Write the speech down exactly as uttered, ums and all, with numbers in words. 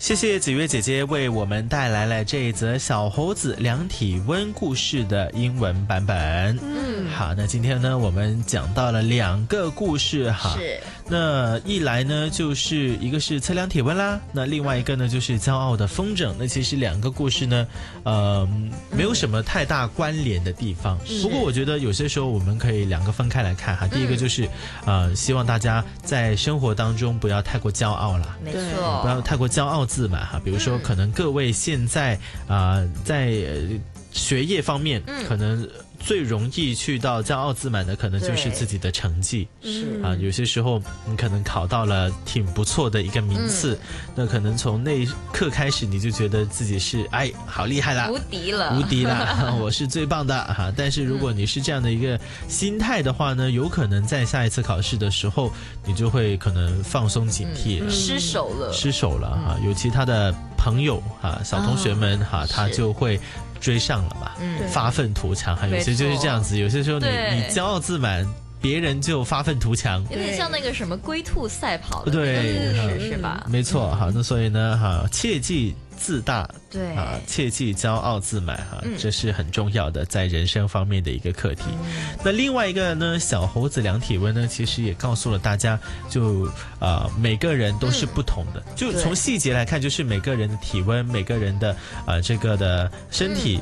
谢谢子月姐姐为我们带来了这一则小猴子量体温故事的英文版本。嗯，好，那今天呢，我们讲到了两个故事哈。 是。 那一来呢，就是一个是测量体温啦，那另外一个呢，就是骄傲的风筝。那其实两个故事呢，呃，没有什么太大关联的地方。嗯、不过我觉得有些时候我们可以两个分开来看哈。第一个就是，嗯、呃，希望大家在生活当中不要太过骄傲啦， 没错， 不要太过骄傲自满哈。比如说，可能各位现在啊、呃，在、呃、学业方面，嗯、可能最容易去到骄傲自满的，可能就是自己的成绩。是啊，有些时候你可能考到了挺不错的一个名次，嗯、那可能从那一刻开始，你就觉得自己是哎，好厉害啦， 无敌了， 无敌啦，我是最棒的哈。但是如果你是这样的一个心态的话呢，有可能在下一次考试的时候，你就会可能放松警惕了， 嗯、失手了， 失手了哈。尤其他的朋友哈，小同学们哈，哦、他就会追上了嘛，嗯、发愤图强哈。有些就是这样子，有些时候你你骄傲自满，别人就发愤图强， 有点像那个什么龟兔赛跑的对故事是吧？ 没错，好，那所以呢，哈，切记自大， 对啊，切记骄傲自满哈，嗯、这是很重要的在人生方面的一个课题。嗯、那另外一个呢，小猴子量体温呢，其实也告诉了大家，就啊、呃、每个人都是不同的，嗯、就从细节来看，就是每个人的体温，每个人的啊、呃、这个的身体